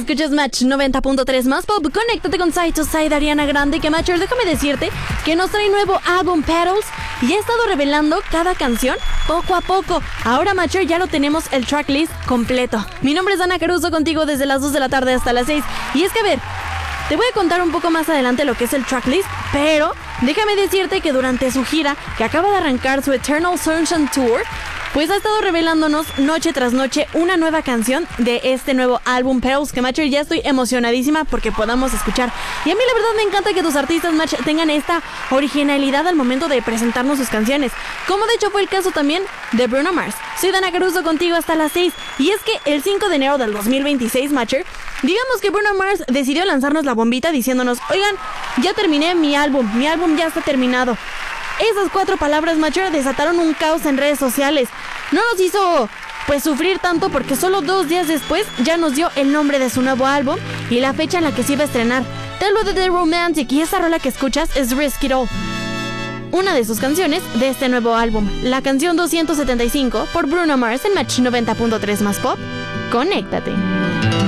escuchas Match 90.3 más pop. Conéctate con Side to Side, Ariana Grande, que Matcher, déjame decirte que nos trae nuevo álbum Petals y ha estado revelando cada canción poco a poco. Ahora, Matcher, ya lo tenemos el tracklist completo. Mi nombre es Ana Caruso, contigo desde las 2 de la tarde hasta las 6. Y es que, a ver, te voy a contar un poco más adelante lo que es el tracklist, pero déjame decirte que durante su gira, que acaba de arrancar su Eternal Sunshine Tour, pues ha estado revelándonos noche tras noche una nueva canción de este nuevo álbum Petals, que Matcher, ya estoy emocionadísima porque podamos escuchar. Y a mí la verdad me encanta que tus artistas, Match, tengan esta originalidad al momento de presentarnos sus canciones, como de hecho fue el caso también de Bruno Mars. Soy Dana Caruso, contigo hasta las 6, y es que el 5 de enero del 2026, Matcher, digamos que Bruno Mars decidió lanzarnos la bombita diciéndonos: oigan, ya terminé mi álbum ya está terminado. Esas 4 palabras, Matcher, desataron un caos en redes sociales. No nos hizo pues sufrir tanto porque solo 2 días después ya nos dio el nombre de su nuevo álbum y la fecha en la que se iba a estrenar. Te hablo de The Romantic, y esa rola que escuchas es Risk It All, una de sus canciones de este nuevo álbum. La canción 275 por Bruno Mars en Match 90.3 más pop. Conéctate.